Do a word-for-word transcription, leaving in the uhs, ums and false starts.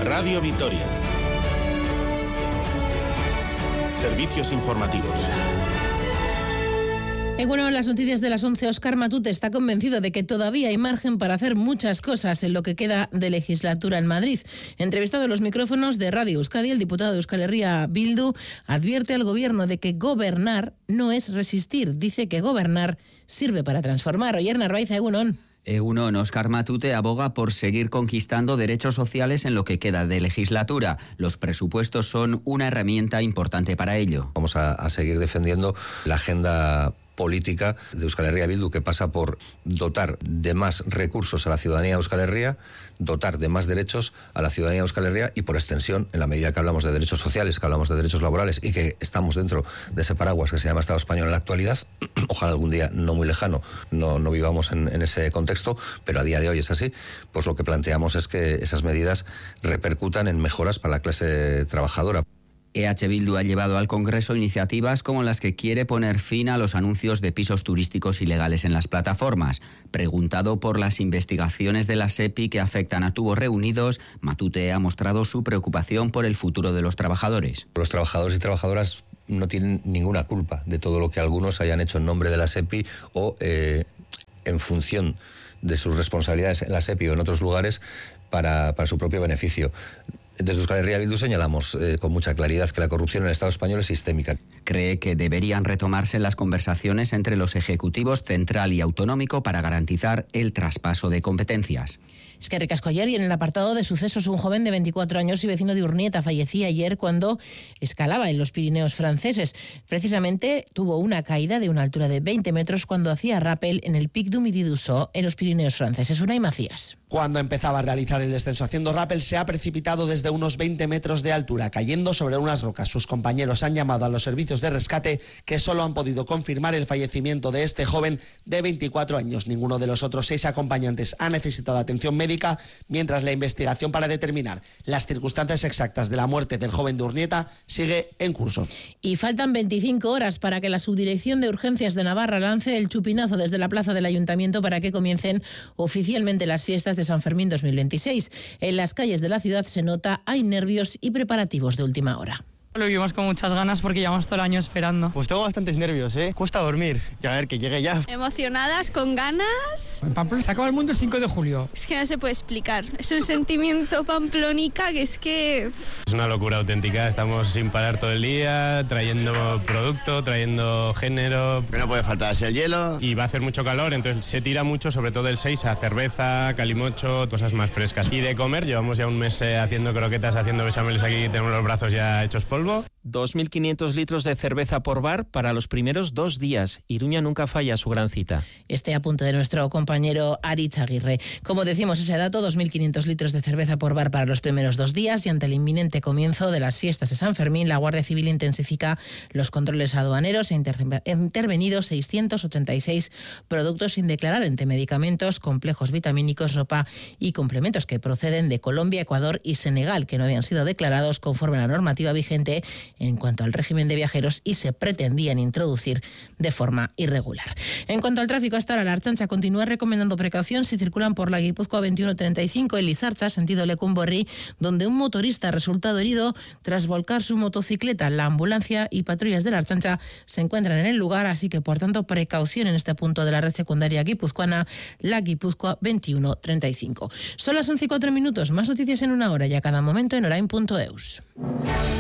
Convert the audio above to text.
Radio Vitoria. Servicios informativos. Y bueno, las noticias de las once. Óscar Matute está convencido de que todavía hay margen para hacer muchas cosas en lo que queda de legislatura en Madrid. Entrevistado en los micrófonos de Radio Euskadi, el diputado de Euskal Herria Bildu advierte al gobierno de que gobernar no es resistir. Dice que gobernar sirve para transformar. Oyer Narváez, egunon. Egunon, Óscar Matute aboga por seguir conquistando derechos sociales en lo que queda de legislatura. Los presupuestos son una herramienta importante para ello. Vamos a, a seguir defendiendo la agenda política de Euskal Herria Bildu, que pasa por dotar de más recursos a la ciudadanía de Euskal Herria, dotar de más derechos a la ciudadanía de Euskal Herria y, por extensión, en la medida que hablamos de derechos sociales, que hablamos de derechos laborales y que estamos dentro de ese paraguas que se llama Estado español en la actualidad, ojalá algún día no muy lejano no, no vivamos en, en ese contexto, pero a día de hoy es así, pues lo que planteamos es que esas medidas repercutan en mejoras para la clase trabajadora. E H Bildu ha llevado al Congreso iniciativas como las que quiere poner fin a los anuncios de pisos turísticos ilegales en las plataformas. Preguntado por las investigaciones de la SEPI que afectan a tubos reunidos, Matute ha mostrado su preocupación por el futuro de los trabajadores. Los trabajadores y trabajadoras no tienen ninguna culpa de todo lo que algunos hayan hecho en nombre de la SEPI o eh, en función de sus responsabilidades en la SEPI o en otros lugares para, para su propio beneficio. Desde Euskal Herria Bildu señalamos eh, con mucha claridad que la corrupción en el Estado español es sistémica. Cree que deberían retomarse las conversaciones entre los ejecutivos central y autonómico para garantizar el traspaso de competencias. Es que recasco ayer y en el apartado de sucesos un joven de veinticuatro años y vecino de Urnieta fallecía ayer cuando escalaba en los Pirineos franceses. Precisamente tuvo una caída de una altura de veinte metros cuando hacía rappel en el Pic du Midi d'Ossó en los Pirineos franceses. Unai Macías. Cuando empezaba a realizar el descenso haciendo rappel se ha precipitado desde unos veinte metros de altura, cayendo sobre unas rocas. Sus compañeros han llamado a los servicios de rescate que solo han podido confirmar el fallecimiento de este joven de veinticuatro años. Ninguno de los otros seis acompañantes ha necesitado atención médica, mientras la investigación para determinar las circunstancias exactas de la muerte del joven de Urnieta sigue en curso. Y faltan veinticinco horas para que la Subdirección de Urgencias de Navarra lance el chupinazo desde la plaza del Ayuntamiento para que comiencen oficialmente las fiestas de San Fermín dos mil veintiséis. En las calles de la ciudad se nota, hay nervios y preparativos de última hora. Lo vivimos con muchas ganas porque llevamos todo el año esperando. Pues tengo bastantes nervios, ¿eh? Cuesta dormir. Y a ver, que llegue ya. Emocionadas, con ganas. En Pamplona se acaba el mundo el cinco de julio. Es que no se puede explicar. Es un sentimiento pamplónica que es que... Es una locura auténtica. Estamos sin parar todo el día, trayendo producto, trayendo género. No puede faltarse el hielo. Y va a hacer mucho calor, entonces se tira mucho, sobre todo el seis, a cerveza, calimocho, cosas más frescas. Y de comer, llevamos ya un mes eh, haciendo croquetas, haciendo bechameles aquí, tenemos los brazos ya hechos polvo. dos mil quinientos litros de cerveza por bar para los primeros dos días. Iruña nunca falla su gran cita. Este apunte de nuestro compañero Aritz Aguirre. Como decimos, ese dato, dos mil quinientos litros de cerveza por bar para los primeros dos días, y ante el inminente comienzo de las fiestas de San Fermín, la Guardia Civil intensifica los controles aduaneros e inter- intervenido seiscientos ochenta y seis productos sin declarar, entre medicamentos, complejos vitamínicos, ropa y complementos que proceden de Colombia, Ecuador y Senegal, que no habían sido declarados conforme a la normativa vigente en cuanto al régimen de viajeros y se pretendían introducir de forma irregular. En cuanto al tráfico, hasta ahora la Ertzaintza continúa recomendando precaución si circulan por la Guipúzcoa veintiuno treinta y cinco en Lizartza, sentido Lecumborri, donde un motorista ha resultado herido tras volcar su motocicleta. La ambulancia y patrullas de la Ertzaintza se encuentran en el lugar, así que por tanto precaución en este punto de la red secundaria guipuzcoana, la Guipúzcoa veintiuno treinta y cinco. Son las once y cuatro minutos, más noticias en una hora y a cada momento en orain punto eus.